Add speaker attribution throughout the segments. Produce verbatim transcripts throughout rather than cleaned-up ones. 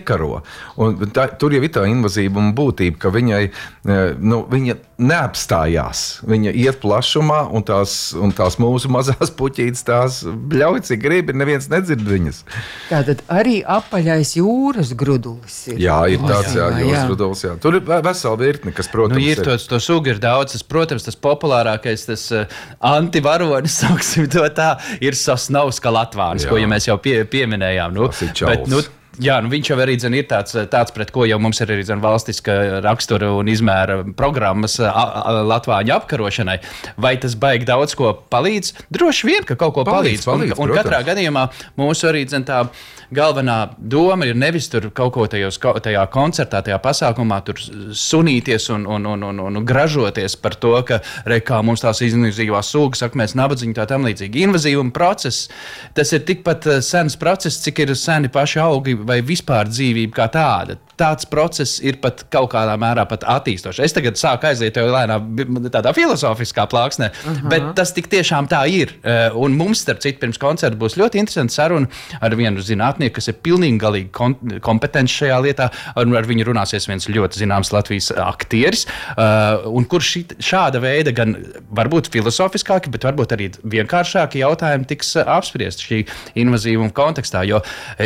Speaker 1: nekaro. Un tā, tur jau ir tā invazīva būtība, ka viņai, nu, viņa neapstājās. Viņa iet plašumā, un tās, un tās mūsu mazās puķītes tās bļauj, cik grib, neviens nedzird viņas.
Speaker 2: Tātad arī apaļais jūras grudulis ir.
Speaker 1: Jā, ir tāds, jā, jūras grudulis, jā. Tur ir vesela virkne, kas, protams,
Speaker 3: nu, ir. To, to sugu ir daudz, tas, protams, tas populārākais, tas uh, antivaronis, sauksim to tā, ir Sosnovska Latvāns, ko ja mēs jau pie, pieminējām. Nu,
Speaker 1: tas ir čals.
Speaker 3: Bet, nu, jā, nu viņš jau arī dzen, ir tāds, tāds, pret ko jau mums ir arī dzen, valstiska rakstura un izmēra programmas a, a, Latvāņu apkarošanai. Vai tas baigi daudz ko palīdz? Droši vien, ka kaut ko palīdz.
Speaker 1: palīdz, palīdz
Speaker 3: un, un katrā gadījumā mūsu arī dzen, tā galvenā doma ir nevis tur kaut ko tajos, tajā koncertā, tajā pasākumā tur sunīties un, un, un, un, un gražoties par to, ka re, kā mums tās invazīvās sūgas, saka, mēs nabadzīgi tā tam līdzīgi. Invazīvuma process, tas ir tikpat sens process, cik ir seni paši augi vai vispār dzīvība kā tāda. Tāds process ir pat kaut kādā mērā pat attīstošs. Es tagad sāku aiziet jau lēnā tādā filozofiskā plāksnē, uh-huh. bet tas tik tiešām tā ir. Un mums, starp citu, pirms koncerta būs ļoti interesanti saruna ar vienu zinātnieku, kas ir pilnīgi galīgi kom- kompetents šajā lietā, un ar viņu runāsies viens ļoti zināms Latvijas aktieris, un kurš šāda veida gan varbūt filozofiskāki, bet varbūt arī vienkāršāki jautājumi tiks apspriest šī invazīvuma kontekstā, jo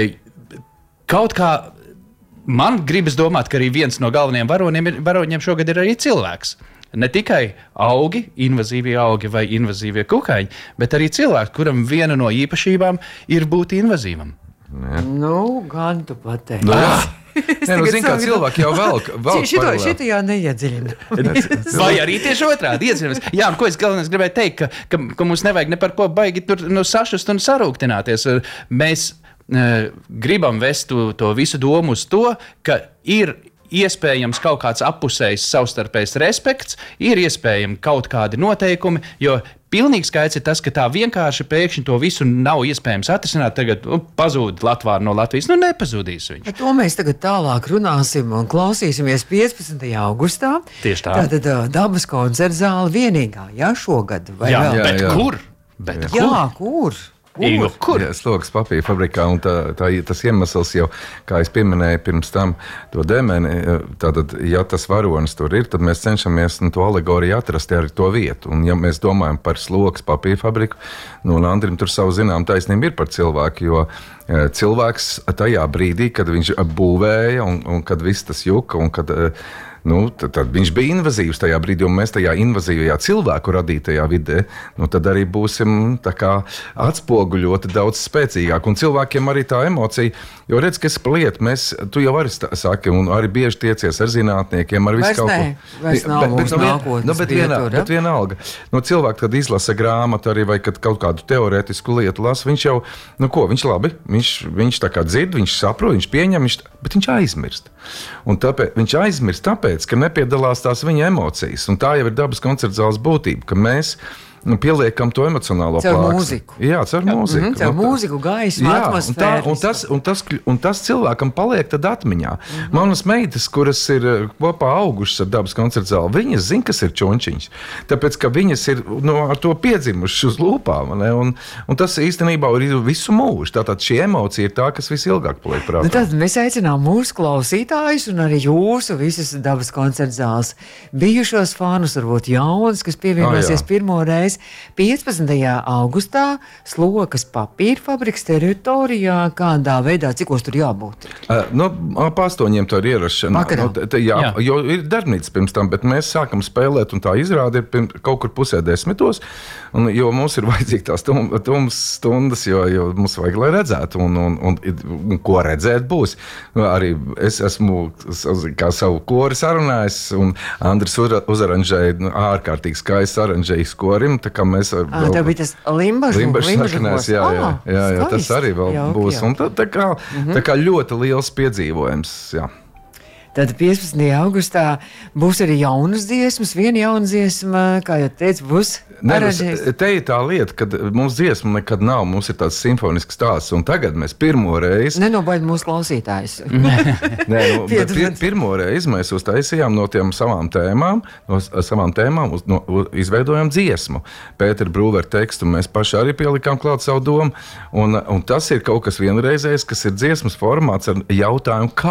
Speaker 3: kaut kā man gribas domāt, ka arī viens no galvenajiem varoņiem, ir, varoņiem šogad ir arī cilvēks. Ne tikai augi, invazīvie augi vai invazīvie kukaiņi, bet arī cilvēks, kuram viena no īpašībām ir būt invazīvam.
Speaker 1: Ne.
Speaker 2: Nu, gan tu pateiksi.
Speaker 1: Nu, Nē, nu, zin, kā cilvēki jau velk, velk
Speaker 2: šito,
Speaker 1: paralēli.
Speaker 2: šito jau neiedziļina.
Speaker 3: Vai arī tieši otrādi iedziļinamies. Jā, un ko es galvenais gribēju teikt, ka, ka, ka mums nevajag ne par ko baigi tur nu, sašust un sarūktināties. Mēs gribam vest to, to visu domu uz to, ka ir iespējams kaut kāds appusējs savstarpējs respekts, ir iespējami kaut kādi noteikumi, jo pilnīgi skaidrs ir tas, ka tā vienkārši pēkšņi to visu nav iespējams atrisināt. Tagad nu, pazūd Latvāri no Latvijas, nu nepazūdīs viņš.
Speaker 2: Ar to mēs tagad tālāk runāsim un klausīsimies piecpadsmitajā augustā.
Speaker 3: Tieši tā.
Speaker 2: Tātad Dabas koncerta zāle vienīgā, jā, šogad. Vai
Speaker 3: Jā,
Speaker 2: vēl?
Speaker 3: bet
Speaker 1: jā.
Speaker 3: kur? Bet
Speaker 2: Jā,
Speaker 3: kur?
Speaker 2: kur?
Speaker 3: Ingu, kur?
Speaker 1: Jā, Slogas papīra fabrikā, un tā, tā, tas iemesls jau, kā es pieminēju pirms tam, to dēmeni, tātad, ja tas varonis tur ir, tad mēs cenšamies nu, to alegoriju atrast arī to vietu. Un ja mēs domājam par Slogas papīra fabriku, nu, un Andrim tur savu zinām taisnību ir par cilvēku, jo cilvēks tajā brīdī, kad viņš būvēja, un, un kad viss tas juka, un kad nu, tad, tad viņš bija invazīvs tajā brīdī, un mēs tajā invazīvajā cilvēku radītajā vidē, nu, tad arī būsim tā kā atspoguļoti daudz spēcīgāk. Un cilvēkiem arī tā emocija, jo redz, kas par lietu, mēs, tu jau arī saki, un arī bieži tiecies ar zinātniekiem, ar visu kaut ko.
Speaker 2: Vairs nav
Speaker 1: Bet- bet
Speaker 2: mūsu
Speaker 1: nu, vien-
Speaker 2: nākotnes
Speaker 1: nu, bet vienā-
Speaker 2: pietura.
Speaker 1: bet vienalga. Nu, cilvēki, kad izlasa grāmatu arī, vai kad kaut kādu teorētisku lietu lasa, viņš jau, nu ko, viņš labi, viņš, viņš tā kā dzird, viņš saprot, viņš pieņem, viņš, bet viņš aizmirst. Un tāpēc, viņš aizmirst tāpēc, ka nepiedalās tās viņa emocijas. Un tā jau ir Dabas koncerta zāles būtība, ka mēs nu, pieliekam to emocionālo
Speaker 2: Caur
Speaker 1: plāksni.
Speaker 2: mūziku.
Speaker 1: Jā, caur mūziku.
Speaker 2: Mhm, caur
Speaker 1: Un tā-
Speaker 2: mūziku, gaismu,
Speaker 1: Jā, un, tā,
Speaker 2: atmosfēru.
Speaker 1: un, tas, un, tas, kļ- un tas cilvēkam paliek tad atmiņā. Mm-hmm. Manas meitas, kuras ir uh, kopā augušas ar Dabas koncerta zāli, viņas zina, kas ir čončiņš. Tāpēc, ka viņas ir no, ar to piedzimušas uz lūpām. Ne? Un, un tas īstenībā ir visu mūžu. Tātad šī emocija ir tā, kas visilgāk paliek prātā.
Speaker 2: Nu, tad mēs aicinām mūsu klausītājus un arī jūsu visas Dabas koncerta zāles bijušos fānus, varbūt jaunus, kas pievienosies
Speaker 1: Ah, jā.
Speaker 2: pirmo reizi piecpadsmitajā augustā Slogas papīra fabrikas teritorijā. Kādā veidā, cikos tur jābūt?
Speaker 1: Uh, no ap astoņiem tā ir ierašanās.
Speaker 2: Vakarā.
Speaker 1: No, te, jā,
Speaker 3: Jā.
Speaker 1: jo ir darbnīca pirms tam, bet mēs sākam spēlēt, un tā izrāde ir pirms, kaut kur pusē desmitos. Un, jo mums ir vajadzīga tās tum, tums stundas, jo, jo mums vajag, lai redzētu, un, un, un, un ko redzēt būs. Arī es esmu kā savu kori sarunājis, un Andris uzaranžēja nu, ārkārtīgi skaists aranžējis korim. Tā kā mēs ar,
Speaker 2: Ah, tev bija tas limbažu,
Speaker 1: Limbažu
Speaker 2: limbažu
Speaker 1: sakanēs, jā, jā,
Speaker 2: Ah,
Speaker 1: jā, jā, tas
Speaker 2: skaisti.
Speaker 1: arī vēl
Speaker 2: Jauki,
Speaker 1: būs.
Speaker 2: jauki.
Speaker 1: Un tā, tā, kā, mm-hmm. tā kā ļoti liels piedzīvojums. Jā.
Speaker 2: Tad piecpadsmitajā augustā būs arī jaunas dziesmas. Viena jauna dziesma, kā jau teicu, būs
Speaker 1: Ne,
Speaker 2: aranžēs.
Speaker 1: te ir tā lieta, ka mums dziesma nekad nav. Mums ir tāds simfonisks stāsts, un tagad mēs pirmo reizi.
Speaker 2: Nenobaid mūsu klausītājus.
Speaker 1: Nē, nu, bet pir,
Speaker 2: Piedodiet.
Speaker 1: pirmo reizi mēs uztaisījām no tiem savām tēmām, no s- savām tēmām uz, no, u- izveidojām dziesmu. Pētera Brūvera tekstu mēs paši arī pielikām klāt savu domu, un, un tas ir kaut kas vienreizējs, kas ir dziesmas formāts ar jautājumu, kā